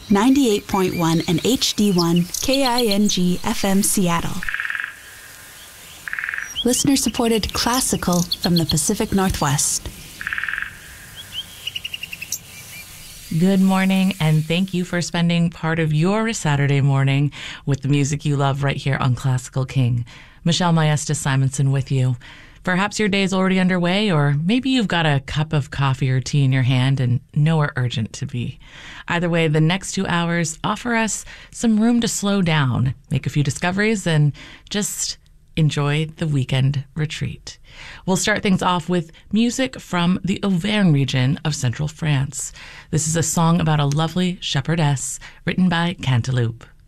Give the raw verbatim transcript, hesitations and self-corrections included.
ninety-eight point one and H D one K I N G F M Seattle. Listener-supported classical from the Pacific Northwest. Good morning, and thank you for spending part of your Saturday morning with the music you love right here on Classical King. Michelle Maestas Simonson with you. Perhaps your day is already underway, or maybe you've got a cup of coffee or tea in your hand and nowhere urgent to be. Either way, the next two hours offer us some room to slow down, make a few discoveries, and just enjoy the weekend retreat. We'll start things off with music from the Auvergne region of central France. This is a song about a lovely shepherdess written by Cantaloupe.